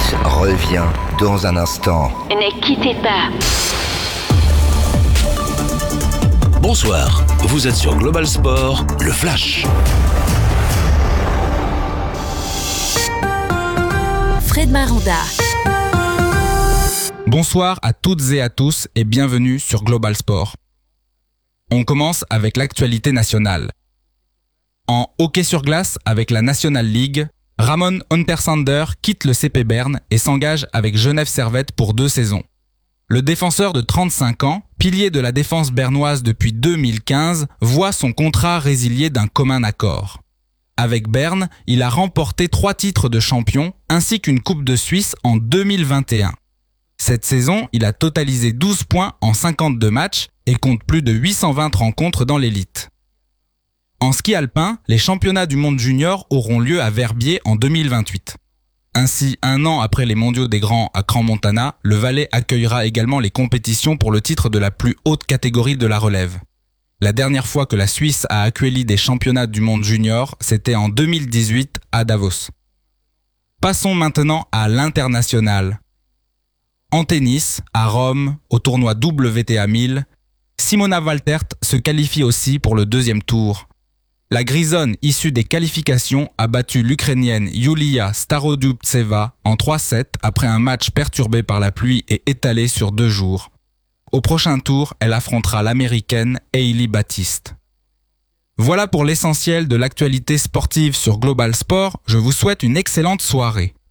revient dans un instant. Ne quittez pas. Bonsoir, vous êtes sur Global Sport, le Flash. Fred Maranda. Bonsoir à toutes et à tous et bienvenue sur Global Sport. On commence avec l'actualité nationale. En hockey sur glace avec la National League, Ramon Untersander quitte le CP Berne et s'engage avec Genève Servette pour 2 saisons. Le défenseur de 35 ans, pilier de la défense bernoise depuis 2015, voit son contrat résilié d'un commun accord. Avec Berne, il a remporté 3 titres de champion ainsi qu'une Coupe de Suisse en 2021. Cette saison, il a totalisé 12 points en 52 matchs et compte plus de 820 rencontres dans l'élite. En ski alpin, les championnats du monde junior auront lieu à Verbier en 2028. Ainsi, 1 an après les mondiaux des grands à Crans-Montana, le Valais accueillera également les compétitions pour le titre de la plus haute catégorie de la relève. La dernière fois que la Suisse a accueilli des championnats du monde junior, c'était en 2018 à Davos. Passons maintenant à l'international. En tennis, à Rome, au tournoi WTA 1000, Simona Waltert se qualifie aussi pour le 2e tour. La Grisonne issue des qualifications a battu l'Ukrainienne Yulia Starodubtseva en 3-7 après un match perturbé par la pluie et étalé sur 2 jours. Au prochain tour, elle affrontera l'Américaine Hailey Baptiste. Voilà pour l'essentiel de l'actualité sportive sur Global Sport. Je vous souhaite une excellente soirée.